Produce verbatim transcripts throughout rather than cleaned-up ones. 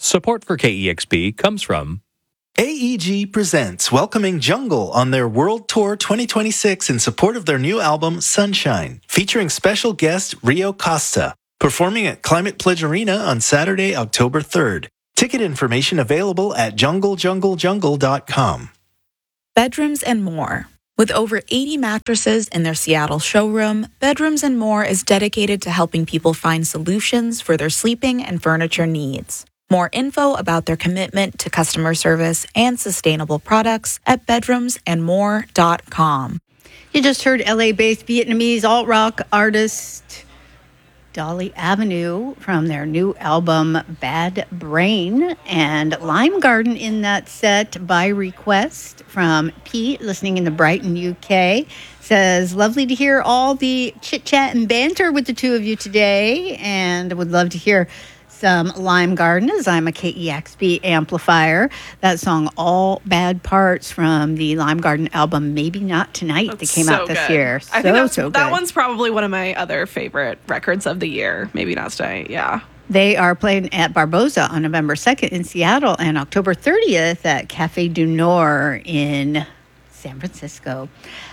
Support for K E X P comes from A E G presents welcoming Jungle on their World Tour twenty twenty-six in support of their new album, Sunshine, featuring special guest Rio Costa, performing at Climate Pledge Arena on Saturday, October third. Ticket information available at jungle jungle jungle dot com. Bedrooms and More. With over eighty mattresses in their Seattle showroom, Bedrooms and More is dedicated to helping people find solutions for their sleeping and furniture needs. More info about their commitment to customer service and sustainable products at bedrooms and more dot com. You just heard L A-based Vietnamese alt-rock artist Dolly Avenue from their new album Bad Brain, and Lime Garden in that set by request from Pete, listening in the Brighton, U K. Says, lovely to hear all the chit-chat and banter with the two of you today, and would love to hear some Lime Garden, as I'm a K E X P amplifier. That song, All Bad Parts, from the Lime Garden album Maybe Not Tonight, That's that came so out this good. year. So, I think that's, so that good. one's probably one of my other favorite records of the year. Maybe Not Tonight, yeah. They are playing at Barboza on November second in Seattle and October thirtieth at Cafe du Nord in San Francisco.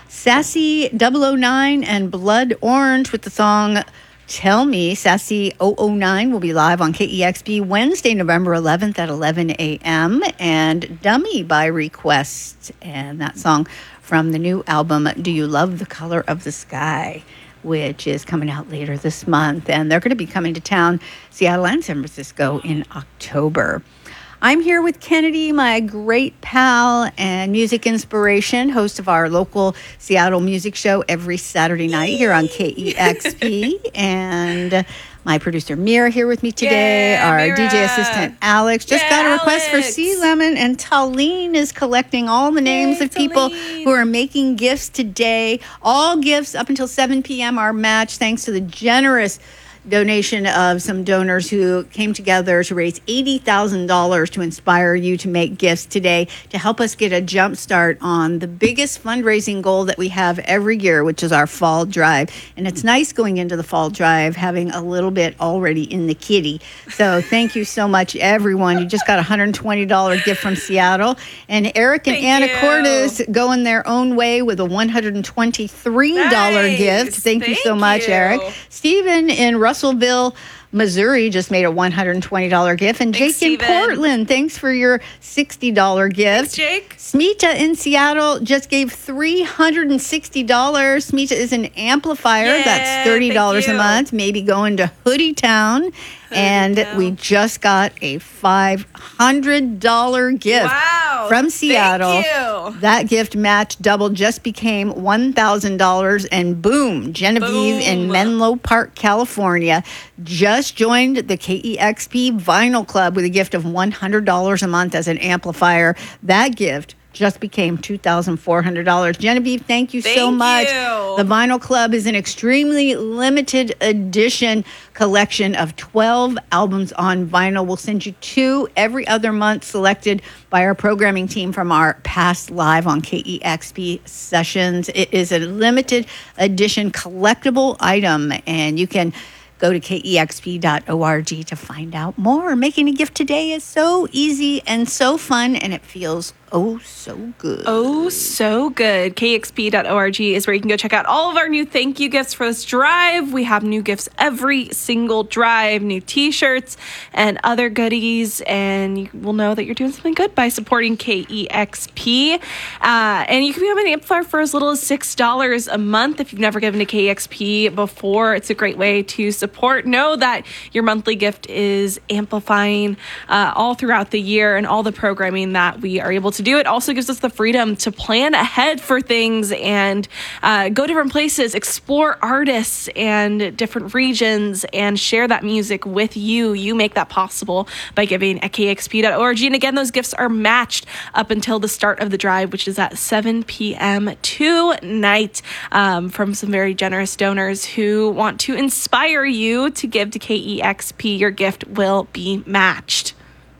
Sassy double oh nine and Blood Orange with the song Tell Me. Sassy double oh nine will be live on K E X P Wednesday, November eleventh at eleven a.m. And Dummy by request. And that song from the new album, Do You Love the Color of the Sky, which is coming out later this month. And they're going to be coming to town, Seattle and San Francisco, in October. I'm here with Kennedy, my great pal and music inspiration, host of our local Seattle music show every Saturday night here on K E X P. And my producer Mira here with me today. Yeah, our Mira. D J assistant Alex. Just Yeah, got a request Alex. for Sea Lemon, and Talene is collecting all the names Yay, of people Talene. who are making gifts today. All gifts up until seven p.m. are matched thanks to the generous donation of some donors who came together to raise eighty thousand dollars to inspire you to make gifts today to help us get a jump start on the biggest fundraising goal that we have every year, which is our fall drive. And it's nice going into the fall drive having a little bit already in the kitty. So thank you so much, everyone. You just got a one hundred twenty dollars gift from Seattle. And Eric and Thank Anna you. Cordes going their own way with a one hundred twenty-three dollars Nice. gift. Thank, you so Thank much, you. Eric. Stephen in Russellville, Missouri just made a one hundred twenty dollars gift. And Thanks, Jake in Steven. Portland, thanks for your sixty dollars gift. Thanks, Jake. Smita in Seattle just gave three hundred sixty dollars. Smita is an amplifier. Yeah, That's thirty dollars thank a you. month. Maybe going to Hoodie Town. And Town. we just got a five hundred dollars gift Wow. from Seattle. Thank you. That gift match double just became one thousand dollars, and boom, Genevieve in Boom. Menlo Park, California, just joined the K E X P Vinyl Club with a gift of one hundred dollars a month as an amplifier. That gift just became two thousand four hundred dollars. Genevieve, thank you so Thank much. you. The Vinyl Club is an extremely limited edition collection of twelve albums on vinyl. We'll send you two every other month, selected by our programming team from our past live on K E X P sessions. It is a limited edition collectible item, and you can go to K E X P dot org to find out more. Making a gift today is so easy and so fun, and it feels oh so good. Oh, so good. K X P dot org is where you can go check out all of our new thank you gifts for this drive. We have new gifts every single drive, new t-shirts and other goodies, and you will know that you're doing something good by supporting K E X P. Uh, and you can become an amplifier for as little as six dollars a month. If you've never given to K E X P before, it's a great way to support. Know that your monthly gift is amplifying uh, all throughout the year and all the programming that we are able to do. It also gives us the freedom to plan ahead for things and uh, go different places, explore artists and different regions, and share that music with you. You make that possible by giving at K X P dot org. And again, those gifts are matched up until the start of the drive, which is at seven p.m. tonight, um, from some very generous donors who want to inspire you to give to K E X P. Your gift will be matched.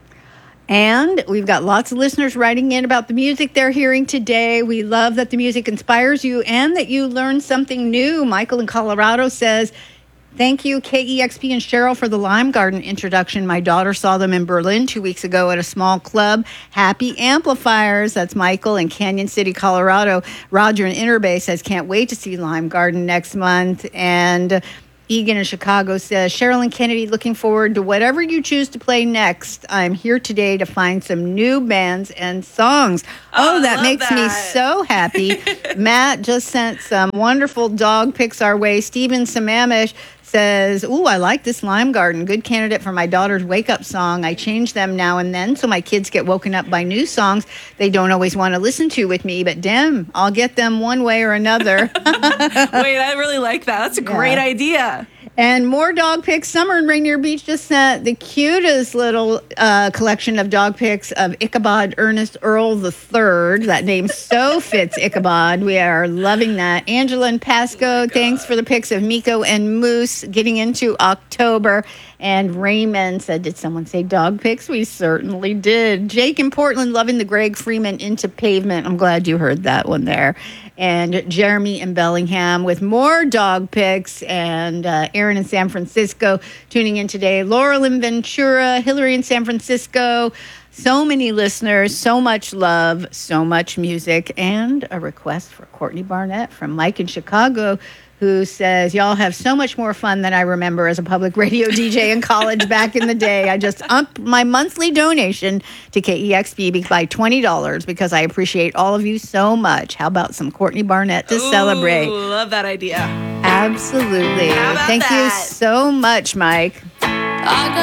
And we've got lots of listeners writing in about the music they're hearing today. We love that the music inspires you and that you learn something new. Michael in Colorado says, Thank you, K E X P and Cheryl, for the Lime Garden introduction. My daughter saw them in Berlin two weeks ago at a small club. Happy Amplifiers. That's Michael in Canyon City, Colorado. Roger in Interbay says, can't wait to see Lime Garden next month. And Egan in Chicago says, Cheryl and Kennedy, looking forward to whatever you choose to play next. I'm here today to find some new bands and songs. Oh, Oh, that love makes me that. so happy. Matt just sent some wonderful dog pics our way. Steven Samamish says, ooh, I like this Lime Garden. Good candidate for my daughter's wake-up song. I change them now and then so my kids get woken up by new songs they don't always want to listen to with me, but damn, I'll get them one way or another. Wait, I really like that. That's a great Yeah. idea. And more dog pics. Summer in Rainier Beach just sent the cutest little uh, collection of dog pics of Ichabod Ernest Earl the Third. That name so fits Ichabod. We are loving that. Angela and Pasco, thanks for the pics of Miko and Moose getting into October. And Raymond said, did someone say dog pics? We certainly did. Jake in Portland loving the Greg Freeman Into Pavement. I'm glad you heard that one there. And Jeremy in Bellingham with more dog pics. And uh, Aaron in San Francisco tuning in today. Laurel in Ventura, Hillary in San Francisco. So many listeners, so much love, so much music, and a request for Courtney Barnett from Mike in Chicago, who says, y'all have so much more fun than I remember as a public radio D J in college back in the day. I just upped my monthly donation to K E X P by twenty dollars because I appreciate all of you so much. How about some Courtney Barnett to Ooh, celebrate? Love that idea. Absolutely. How about Thank that? you so much, Mike. I got